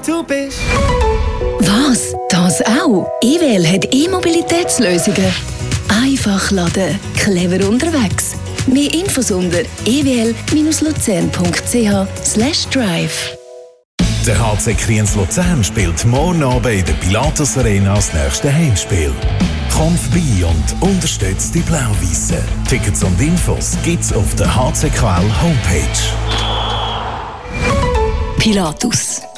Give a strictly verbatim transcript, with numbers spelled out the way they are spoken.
du bist. Was? Das auch? E W L hat E-Mobilitätslösungen. Einfach laden, clever unterwegs. Mehr Infos unter e w l dash luzern punkt c h slash drive. Der H C Kriens Luzern spielt morgen Abend in der Pilatus Arena das nächste Heimspiel. Komm vorbei und unterstützt die Blau-Weissen. Tickets und Infos gibt's auf der H C Q L Homepage. Pilatus.